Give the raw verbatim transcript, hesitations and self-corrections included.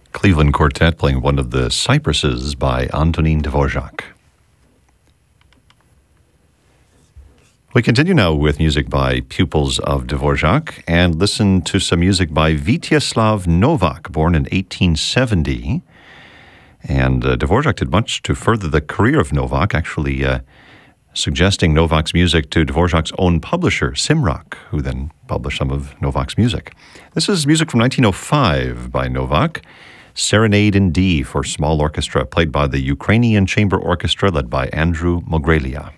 Cleveland Quartet playing one of the Cypresses by Antonin Dvorak. We continue now with music by pupils of Dvorak and listen to some music by Vítězslav Novák, born in eighteen seventy. And uh, Dvorak did much to further the career of Novák, actually uh, suggesting Novak's music to Dvorak's own publisher, Simrak, who then published some of Novak's music. This is music from nineteen oh five by Novák, Serenade in D for small orchestra, played by the Ukrainian Chamber Orchestra led by Andrew Mogrelia.